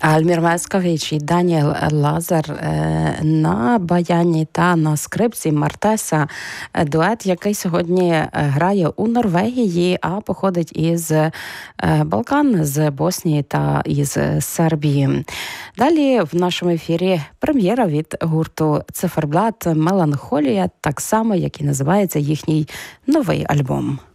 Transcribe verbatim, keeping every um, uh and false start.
Альмір Мескович і Даніел Лазар на баяні та на скрипці Мартеса. Дует, який сьогодні грає у Норвегії, а походить із Балкан, з Боснії та із Сербії. Далі в нашому ефірі прем'єра від гурту «Циферблат» «Меланхолія», так само, як і називається їхній новий альбом.